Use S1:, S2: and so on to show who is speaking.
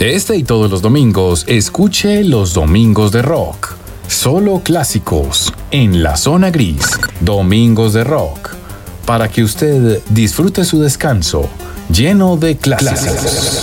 S1: Este y todos los domingos, escuche Los Domingos de Rock. Solo clásicos en la zona gris. Domingos de Rock. Para que usted disfrute su descanso lleno de clásicos.